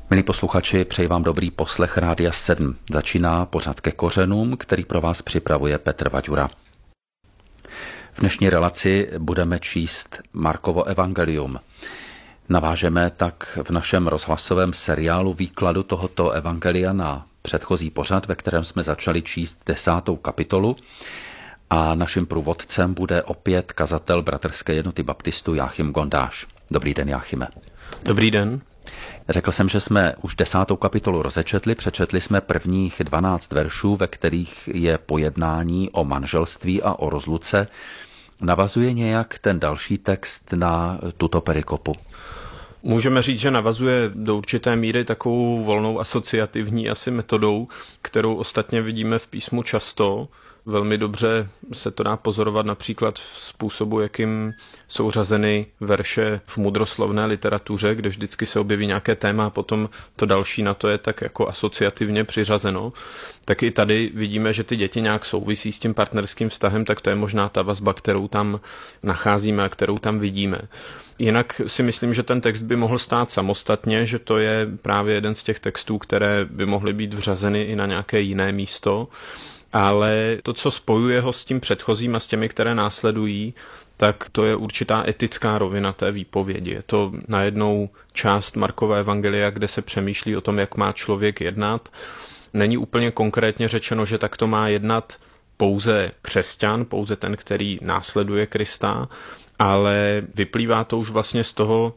Milí posluchači, přeji vám dobrý poslech Rádia 7. Začíná pořad Ke kořenům, který pro vás připravuje Petr Vaďura. V dnešní relaci budeme číst Markovo evangelium. Navážeme tak v našem rozhlasovém seriálu výkladu tohoto evangelia na předchozí pořad, ve kterém jsme začali číst 10. kapitolu. A naším průvodcem bude opět kazatel Bratrské jednoty baptistů Jáchym Gondáš. Dobrý den, Jáchyme. Dobrý den. Řekl jsem, že jsme už 10. kapitolu rozečetli, přečetli jsme prvních 12 veršů, ve kterých je pojednání o manželství a o rozluce. Navazuje nějak ten další text na tuto perikopu? Můžeme říct, že navazuje do určité míry takovou volnou asociativní asi metodou, kterou ostatně vidíme v písmu často. Velmi dobře se to dá pozorovat například v způsobu, jakým jsou řazeny verše v mudroslovné literatuře, kde vždycky se objeví nějaké téma a potom to další na to je tak jako asociativně přiřazeno. Tak i tady vidíme, že ty děti nějak souvisí s tím partnerským vztahem, tak to je možná ta vazba, kterou tam nacházíme a kterou tam vidíme. Jinak si myslím, že ten text by mohl stát samostatně, že to je právě jeden z těch textů, které by mohly být vřazeny i na nějaké jiné místo. Ale to, co spojuje ho s tím předchozím a s těmi, které následují, tak to je určitá etická rovina té výpovědi. Je to najednou část Markova evangelia, kde se přemýšlí o tom, jak má člověk jednat. Není úplně konkrétně řečeno, že takto má jednat pouze křesťan, pouze ten, který následuje Krista, ale vyplývá to už vlastně z toho,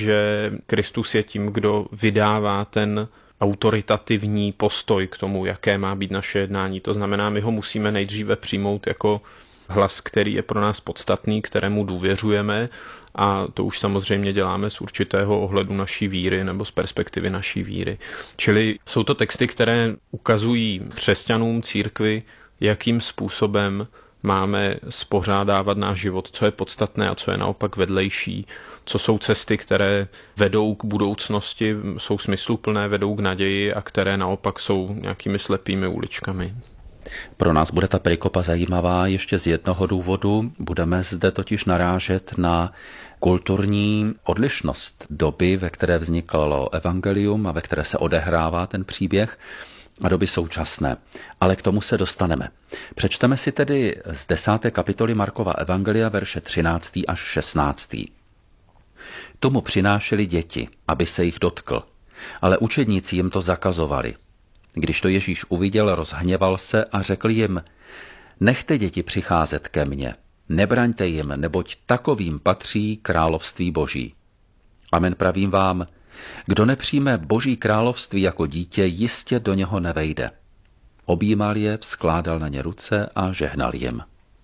že Kristus je tím, kdo vydává ten autoritativní postoj k tomu, jaké má být naše jednání. To znamená, my ho musíme nejdříve přijmout jako hlas, který je pro nás podstatný, kterému důvěřujeme a to už samozřejmě děláme z určitého ohledu naší víry nebo z perspektivy naší víry. Čili jsou to texty, které ukazují křesťanům, církvi, jakým způsobem máme spořádávat náš život, co je podstatné a co je naopak vedlejší, co jsou cesty, které vedou k budoucnosti, jsou smysluplné, vedou k naději a které naopak jsou nějakými slepými uličkami. Pro nás bude ta perikopa zajímavá ještě z jednoho důvodu. Budeme zde totiž narážet na kulturní odlišnost doby, ve které vzniklo evangelium a ve které se odehrává ten příběh, a doby současné. Ale k tomu se dostaneme. Přečteme si tedy z 10. kapitoly Markova evangelia verše 13. až 16. Tomu přinášeli děti, aby se jich dotkl, ale učedníci jim to zakazovali. Když to Ježíš uviděl, rozhněval se a řekl jim: Nechte děti přicházet ke mně, nebraňte jim, neboť takovým patří království Boží. Amen, pravím vám, kdo nepřijme Boží království jako dítě, jistě do něho nevejde. Objímal je, vzkládal na ně ruce a žehnal jim.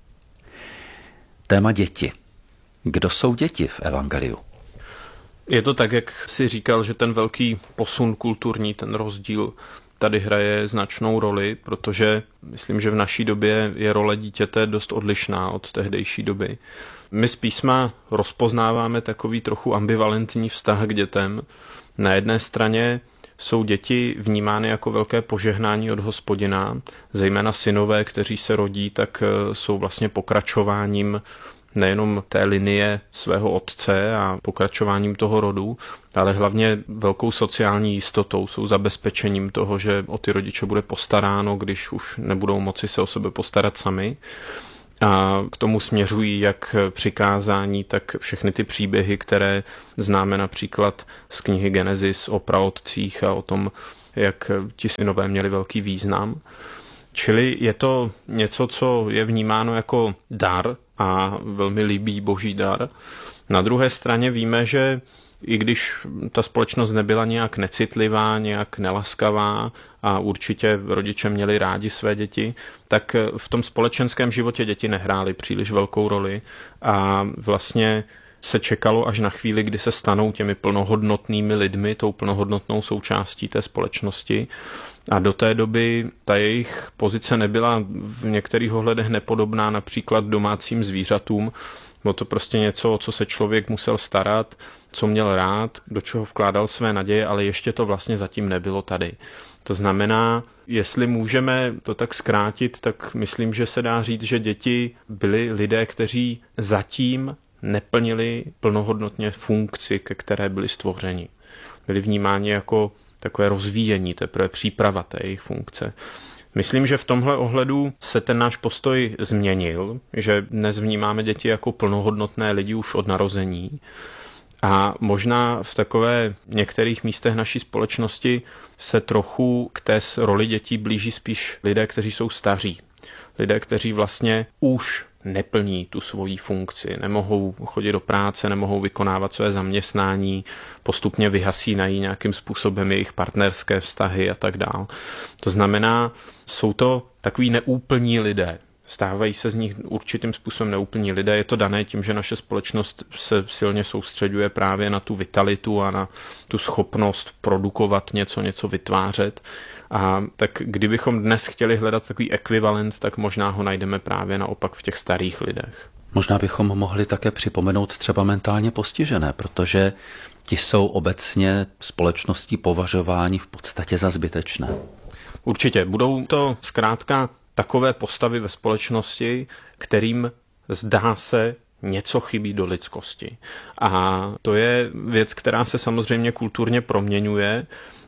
Téma děti. Kdo jsou děti v evangeliu? Je to tak, jak si říkal, že ten velký posun kulturní, ten rozdíl tady hraje značnou roli, protože myslím, že v naší době je role dítěte dost odlišná od tehdejší doby. My z písma rozpoznáváme takový trochu ambivalentní vztah k dětem. Na jedné straně jsou děti vnímány jako velké požehnání od Hospodina, zejména synové, kteří se rodí, tak jsou vlastně pokračováním nejenom té linie svého otce a pokračováním toho rodu, ale hlavně velkou sociální jistotou, jsou zabezpečením toho, že o ty rodiče bude postaráno, když už nebudou moci se o sebe postarat sami. A k tomu směřují jak přikázání, tak všechny ty příběhy, které známe například z knihy Genesis o praotcích a o tom, jak ti synové měli velký význam. Čili je to něco, co je vnímáno jako dar a velmi líbý boží dar. Na druhé straně víme, že i když ta společnost nebyla nějak necitlivá, nějak nelaskavá a určitě rodiče měli rádi své děti, tak v tom společenském životě děti nehrály příliš velkou roli a vlastně se čekalo až na chvíli, kdy se stanou těmi plnohodnotnými lidmi, tou plnohodnotnou součástí té společnosti. A do té doby ta jejich pozice nebyla v některých ohledech nepodobná například domácím zvířatům. Bylo to prostě něco, o co se člověk musel starat, co měl rád, do čeho vkládal své naděje, ale ještě to vlastně zatím nebylo tady. To znamená, jestli můžeme to tak zkrátit, tak myslím, že se dá říct, že děti byli lidé, kteří zatím neplnili plnohodnotně funkci, ke které byli stvořeni. Byli vnímáni jako takové rozvíjení, teprve příprava té jejich funkce. Myslím, že v tomhle ohledu se ten náš postoj změnil, že dnes vnímáme děti jako plnohodnotné lidi už od narození. A možná v takové některých místech naší společnosti se trochu k té roli dětí blíží spíš lidé, kteří jsou staří. Lidé, kteří vlastně už neplní tu svoji funkci, nemohou chodit do práce, nemohou vykonávat své zaměstnání, postupně vyhasínají nějakým způsobem jejich partnerské vztahy a tak dál. To znamená, jsou to takový neúplní lidé. Stávají se z nich určitým způsobem neúplní lidé. Je to dané tím, že naše společnost se silně soustřeďuje právě na tu vitalitu a na tu schopnost produkovat něco vytvářet. A tak kdybychom dnes chtěli hledat takový ekvivalent, tak možná ho najdeme právě naopak v těch starých lidech. Možná bychom mohli také připomenout třeba mentálně postižené, protože ti jsou obecně společností považováni v podstatě za zbytečné. Určitě. Budou to zkrátka takové postavy ve společnosti, kterým zdá se něco chybí do lidskosti. A to je věc, která se samozřejmě kulturně proměňuje.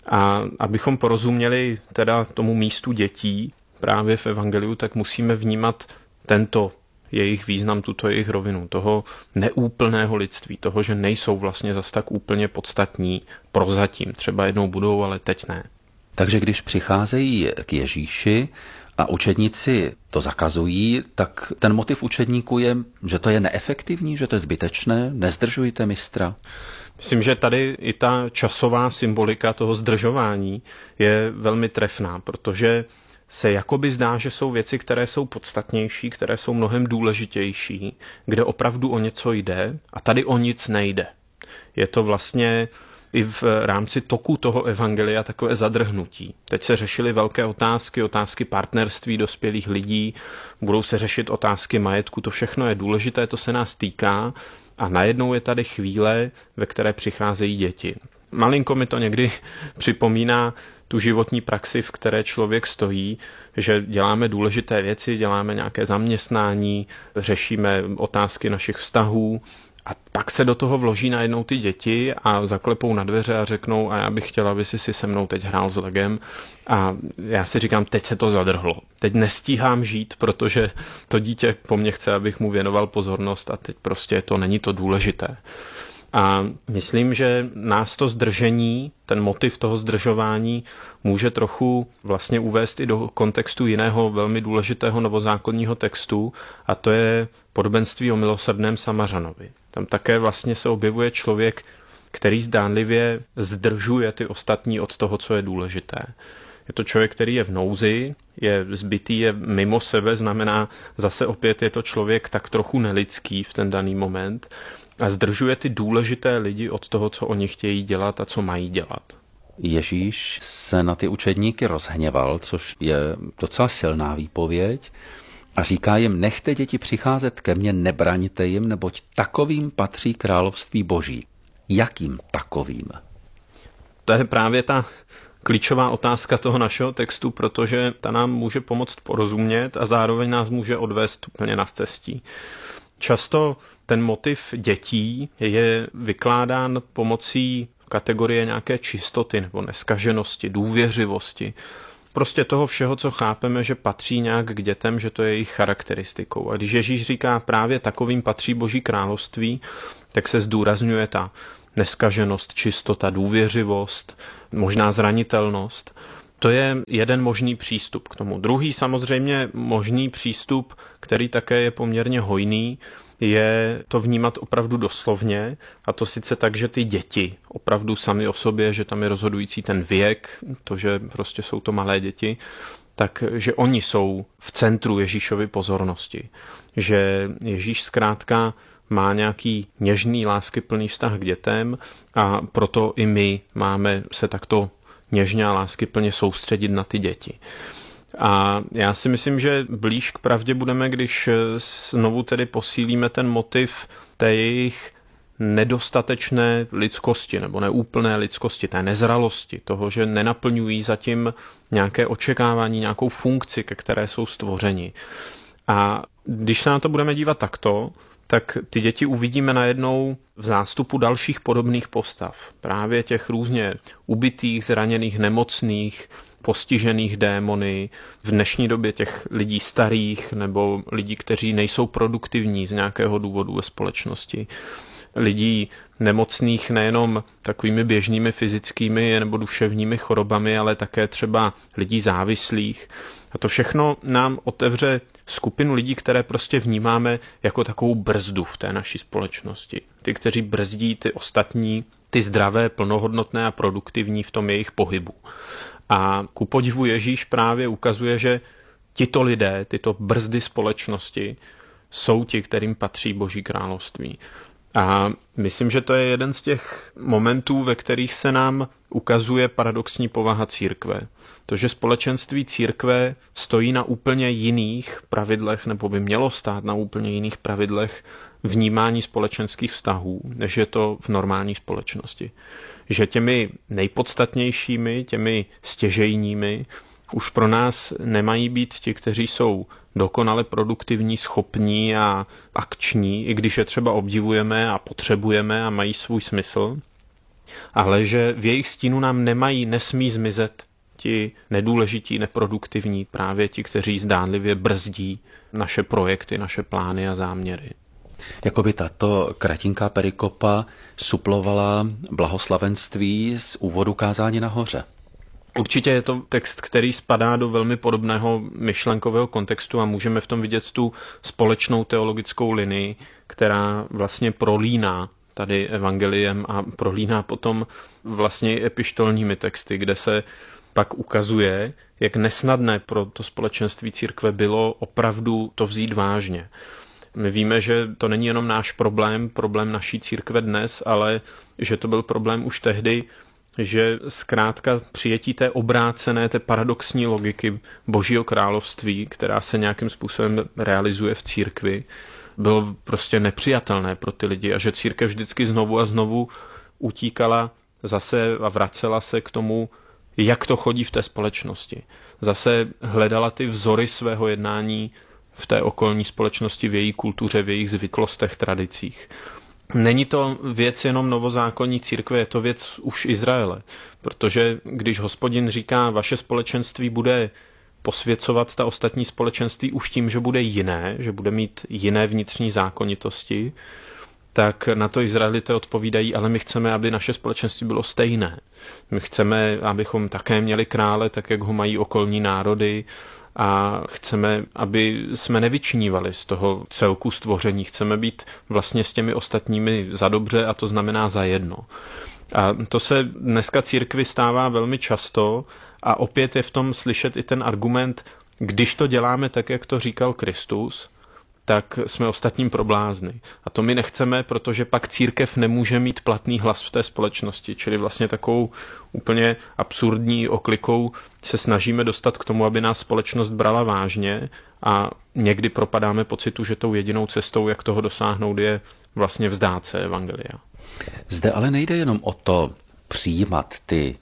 A abychom porozuměli teda tomu místu dětí právě v evangeliu, tak musíme vnímat tento jejich význam, tuto jejich rovinu, toho neúplného lidství, toho, že nejsou vlastně zas tak úplně podstatní prozatím. Třeba jednou budou, ale teď ne. Takže když přicházejí k Ježíši a učedníci to zakazují, tak ten motiv učedníků je, že to je neefektivní, že to je zbytečné, nezdržujte mistra. Myslím, že tady i ta časová symbolika toho zdržování je velmi trefná, protože se jakoby zdá, že jsou věci, které jsou podstatnější, které jsou mnohem důležitější, kde opravdu o něco jde a tady o nic nejde. Je to vlastně i v rámci toku toho evangelia takové zadrhnutí. Teď se řešily velké otázky partnerství dospělých lidí, budou se řešit otázky majetku, to všechno je důležité, to se nás týká. A najednou je tady chvíle, ve které přicházejí děti. Malinko mi to někdy připomíná tu životní praxi, v které člověk stojí, že děláme důležité věci, děláme nějaké zaměstnání, řešíme otázky našich vztahů a pak se do toho vloží najednou ty děti a zaklepou na dveře a řeknou, a já bych chtěla, aby si se mnou teď hrál s legem. A já si říkám, teď se to zadrhlo. Teď nestíhám žít, protože to dítě po mně chce, abych mu věnoval pozornost a teď prostě to není to důležité. A myslím, že nás to zdržení, ten motiv toho zdržování může trochu vlastně uvést i do kontextu jiného velmi důležitého novozákonního textu a to je podobenství o milosrdném Samařanovi. Tam také vlastně se objevuje člověk, který zdánlivě zdržuje ty ostatní od toho, co je důležité. Je to člověk, který je v nouzi, je zbytý, je mimo sebe, znamená zase opět je to člověk tak trochu nelidský v ten daný moment a zdržuje ty důležité lidi od toho, co oni chtějí dělat a co mají dělat. Ježíš se na ty učedníky rozhněval, což je docela silná výpověď, a říká jim, nechte děti přicházet ke mně, nebraňte jim, neboť takovým patří království Boží. Jakým takovým? To je právě ta klíčová otázka toho našeho textu, protože ta nám může pomoct porozumět a zároveň nás může odvést úplně na cestí. Často ten motiv dětí je vykládán pomocí kategorie nějaké čistoty nebo neskaženosti, důvěřivosti. Prostě toho všeho, co chápeme, že patří nějak k dětem, že to je jejich charakteristikou. A když Ježíš říká právě takovým patří Boží království, tak se zdůrazňuje ta neskaženost, čistota, důvěřivost, možná zranitelnost. To je jeden možný přístup k tomu. Druhý samozřejmě možný přístup, který také je poměrně hojný, je to vnímat opravdu doslovně, a to sice tak, že ty děti opravdu sami o sobě, že tam je rozhodující ten věk, to, že prostě jsou to malé děti, takže oni jsou v centru Ježíšovy pozornosti. Že Ježíš zkrátka má nějaký něžný, láskyplný vztah k dětem a proto i my máme se takto něžně a láskyplně soustředit na ty děti. A já si myslím, že blíž k pravdě budeme, když znovu tedy posílíme ten motiv té jejich nedostatečné lidskosti nebo neúplné lidskosti, té nezralosti, toho, že nenaplňují zatím nějaké očekávání, nějakou funkci, ke které jsou stvořeni. A když se na to budeme dívat takto, tak ty děti uvidíme najednou v zástupu dalších podobných postav. Právě těch různě ubitých, zraněných, nemocných, postižených démony, v dnešní době těch lidí starých nebo lidí, kteří nejsou produktivní z nějakého důvodu ve společnosti. Lidí nemocných nejenom takovými běžnými fyzickými nebo duševními chorobami, ale také třeba lidí závislých. A to všechno nám otevře skupinu lidí, které prostě vnímáme jako takovou brzdu v té naší společnosti. Ty, kteří brzdí ty ostatní, ty zdravé, plnohodnotné a produktivní v tom jejich pohybu. A ku podivu Ježíš právě ukazuje, že tito lidé, tyto brzdy společnosti jsou ti, kterým patří Boží království. A myslím, že to je jeden z těch momentů, ve kterých se nám ukazuje paradoxní povaha církve. To, že společenství církve stojí na úplně jiných pravidlech, nebo by mělo stát na úplně jiných pravidlech vnímání společenských vztahů, než je to v normální společnosti. Že těmi nejpodstatnějšími, těmi stěžejními už pro nás nemají být ti, kteří jsou dokonale produktivní, schopní a akční, i když je třeba obdivujeme a potřebujeme a mají svůj smysl, ale že v jejich stínu nám nesmí zmizet ti nedůležití, neproduktivní, právě ti, kteří zdánlivě brzdí naše projekty, naše plány a záměry. Jakoby tato kratinká perikopa suplovala blahoslavenství z úvodu kázání nahoře. Určitě je to text, který spadá do velmi podobného myšlenkového kontextu a můžeme v tom vidět tu společnou teologickou linii, která vlastně prolíná tady evangeliem a prolíná potom vlastně epištolními texty, kde se pak ukazuje, jak nesnadné pro to společenství církve bylo opravdu to vzít vážně. My víme, že to není jenom náš problém naší církve dnes, ale že to byl problém už tehdy, že zkrátka přijetí té obrácené, té paradoxní logiky Božího království, která se nějakým způsobem realizuje v církvi, bylo prostě nepřijatelné pro ty lidi a že církev vždycky znovu a znovu utíkala zase a vracela se k tomu, jak to chodí v té společnosti. Zase hledala ty vzory svého jednání v té okolní společnosti, v její kultuře, v jejich zvyklostech, tradicích. Není to věc jenom novozákonní církve, je to věc už Izraele, protože když Hospodin říká, vaše společenství bude posvěcovat ta ostatní společenství už tím, že bude jiné, že bude mít jiné vnitřní zákonitosti, tak na to Izraelité odpovídají, ale my chceme, aby naše společenství bylo stejné. My chceme, abychom také měli krále, tak jak ho mají okolní národy, a chceme, aby jsme nevyčnívali z toho celku stvoření. Chceme být vlastně s těmi ostatními za dobře a to znamená za jedno. A to se dneska církvi stává velmi často a opět je v tom slyšet i ten argument, když to děláme tak, jak to říkal Kristus, tak jsme ostatním pro blázny. A to my nechceme, protože pak církev nemůže mít platný hlas v té společnosti. Čili vlastně takovou úplně absurdní oklikou se snažíme dostat k tomu, aby nás společnost brala vážně a někdy propadáme pocitu, že tou jedinou cestou, jak toho dosáhnout, je vlastně vzdát se evangelia. Zde ale nejde jenom o to přijímat ty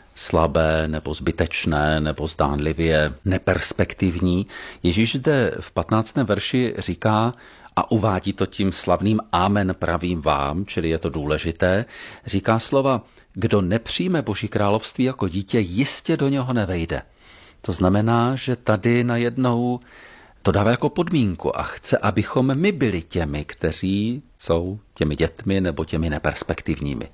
slabé nebo zbytečné nebo zdánlivě neperspektivní. Ježíš zde v 15. verši říká a uvádí to tím slavným amen pravím vám, čili je to důležité, říká slova, kdo nepřijme Boží království jako dítě, jistě do něho nevejde. To znamená, že tady najednou to dává jako podmínku a chce, abychom my byli těmi, kteří jsou těmi dětmi nebo těmi neperspektivními.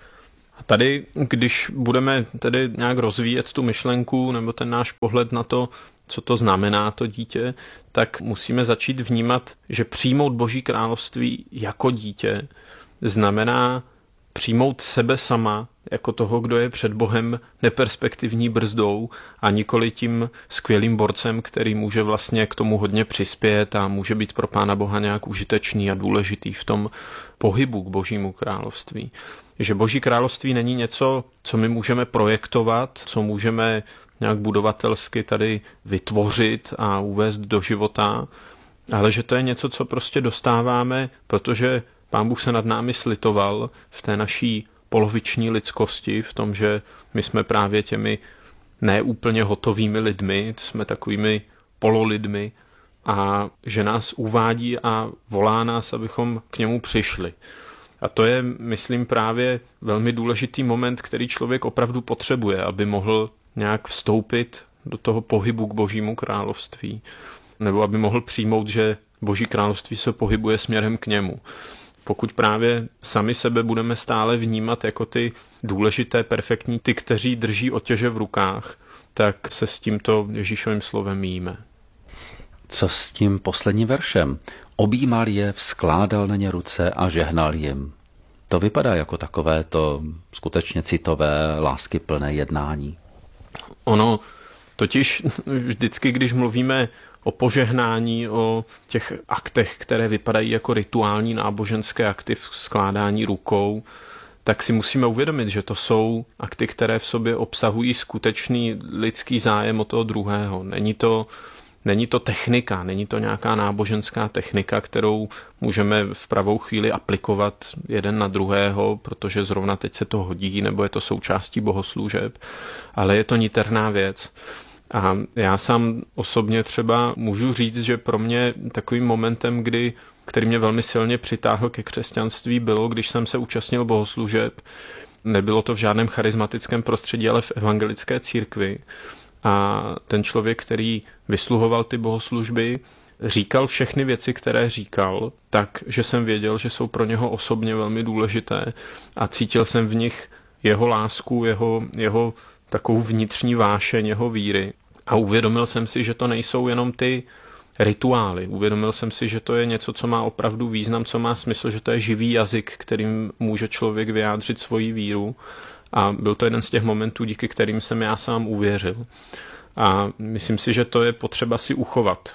A tady, když budeme tedy nějak rozvíjet tu myšlenku nebo ten náš pohled na to, co to znamená to dítě, tak musíme začít vnímat, že přijmout Boží království jako dítě znamená přijmout sebe sama jako toho, kdo je před Bohem neperspektivní brzdou a nikoli tím skvělým borcem, který může vlastně k tomu hodně přispět a může být pro Pána Boha nějak užitečný a důležitý v tom pohybu k Božímu království. Že Boží království není něco, co my můžeme projektovat, co můžeme nějak budovatelsky tady vytvořit a uvést do života, ale že to je něco, co prostě dostáváme, protože Pán Bůh se nad námi slitoval v té naší poloviční lidskosti, v tom, že my jsme právě těmi neúplně hotovými lidmi, jsme takovými pololidmi, a že nás uvádí a volá nás, abychom k němu přišli. A to je, myslím, právě velmi důležitý moment, který člověk opravdu potřebuje, aby mohl nějak vstoupit do toho pohybu k Božímu království. Nebo aby mohl přijmout, že Boží království se pohybuje směrem k němu. Pokud právě sami sebe budeme stále vnímat jako ty důležité, perfektní, ty, kteří drží otěže v rukách, tak se s tímto Ježíšovým slovem míjíme. Co s tím posledním veršem? Objímal je, vzkládal na ně ruce a žehnal jim. To vypadá jako takové to skutečně citové, láskyplné jednání. Ono totiž vždycky, když mluvíme o požehnání, o těch aktech, které vypadají jako rituální náboženské akty v skládání rukou, tak si musíme uvědomit, že to jsou akty, které v sobě obsahují skutečný lidský zájem o toho druhého. Není to technika, není to nějaká náboženská technika, kterou můžeme v pravou chvíli aplikovat jeden na druhého, protože zrovna teď se to hodí, nebo je to součástí bohoslužeb, ale je to niterná věc. A já sám osobně třeba můžu říct, že pro mě takovým momentem, který mě velmi silně přitáhl ke křesťanství, bylo, když jsem se účastnil bohoslužeb. Nebylo to v žádném charismatickém prostředí, ale v evangelické církvi. A ten člověk, který vysluhoval ty bohoslužby, říkal všechny věci, které říkal, tak, že jsem věděl, že jsou pro něho osobně velmi důležité a cítil jsem v nich jeho lásku, jeho takovou vnitřní vášeň, jeho víry. A uvědomil jsem si, že to nejsou jenom ty rituály. Uvědomil jsem si, že to je něco, co má opravdu význam, co má smysl, že to je živý jazyk, kterým může člověk vyjádřit svoji víru. A byl to jeden z těch momentů, díky kterým jsem já sám uvěřil. A myslím si, že to je potřeba si uchovat.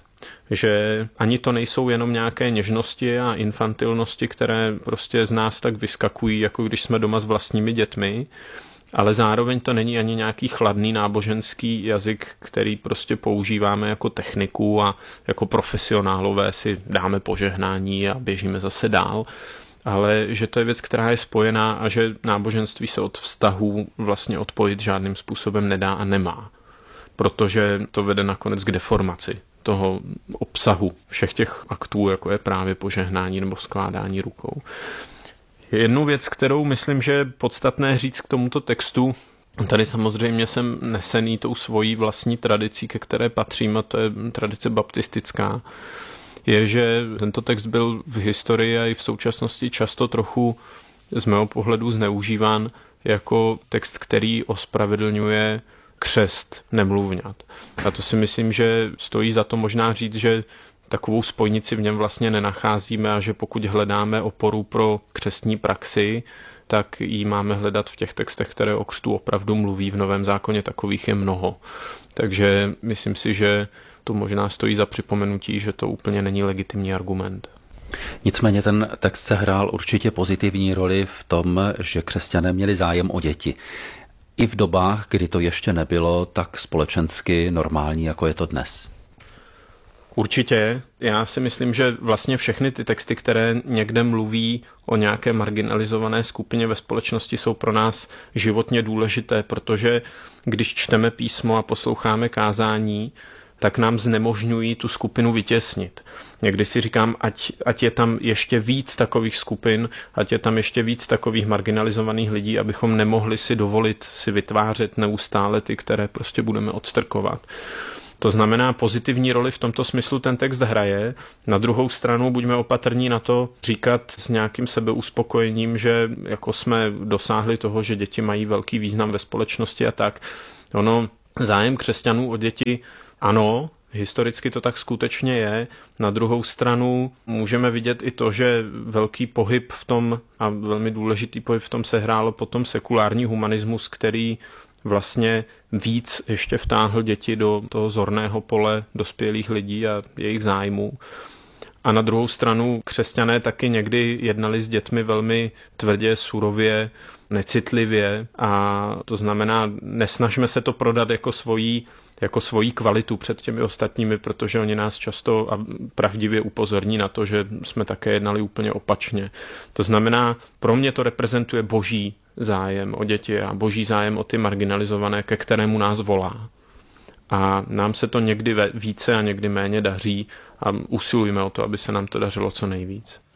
Že ani to nejsou jenom nějaké něžnosti a infantilnosti, které prostě z nás tak vyskakují, jako když jsme doma s vlastními dětmi, ale zároveň to není ani nějaký chladný náboženský jazyk, který prostě používáme jako techniku a jako profesionálové si dáme požehnání a běžíme zase dál, ale že to je věc, která je spojená a že náboženství se od vztahů vlastně odpojit žádným způsobem nedá a nemá, protože to vede nakonec k deformaci toho obsahu všech těch aktů, jako je právě požehnání nebo skládání rukou. Jednu věc, kterou myslím, že je podstatné říct k tomuto textu, tady samozřejmě jsem nesený tou svojí vlastní tradicí, ke které patřím, a to je tradice baptistická, je, že tento text byl v historii a i v současnosti často trochu z mého pohledu zneužíván jako text, který ospravedlňuje křest nemluvňat. A to si myslím, že stojí za to možná říct, že takovou spojnici v něm vlastně nenacházíme a že pokud hledáme oporu pro křestní praxi, tak ji máme hledat v těch textech, které o křtu opravdu mluví. V Novém zákoně takových je mnoho. Takže myslím si, že to možná stojí za připomenutí, že to úplně není legitimní argument. Nicméně ten text se hrál určitě pozitivní roli v tom, že křesťané měli zájem o děti. I v dobách, kdy to ještě nebylo tak společensky normální, jako je to dnes. Určitě. Já si myslím, že vlastně všechny ty texty, které někde mluví o nějaké marginalizované skupině ve společnosti, jsou pro nás životně důležité, protože když čteme písmo a posloucháme kázání, tak nám znemožňují tu skupinu vytěsnit. Někdy si říkám, ať je tam ještě víc takových skupin, ať je tam ještě víc takových marginalizovaných lidí, abychom nemohli si dovolit si vytvářet neustále ty, které prostě budeme odstrkovat. To znamená, pozitivní roli v tomto smyslu ten text hraje. Na druhou stranu buďme opatrní na to říkat s nějakým sebeuspokojením, že jako jsme dosáhli toho, že děti mají velký význam ve společnosti a tak. Ono, zájem křesťanů o děti, ano, historicky to tak skutečně je. Na druhou stranu můžeme vidět i to, že velký pohyb v tom a velmi důležitý pohyb v tom se hrálo potom sekulární humanismus, který vlastně víc ještě vtáhl děti do toho zorného pole dospělých lidí a jejich zájmů. A na druhou stranu křesťané taky někdy jednali s dětmi velmi tvrdě, surově, necitlivě a to znamená, nesnažme se to prodat jako svoji kvalitu před těmi ostatními, protože oni nás často a pravdivě upozorní na to, že jsme také jednali úplně opačně. To znamená, pro mě to reprezentuje boží zájem o děti a boží zájem o ty marginalizované, ke kterému nás volá. a nám se to někdy více a někdy méně daří a usilujeme o to, aby se nám to dařilo co nejvíc.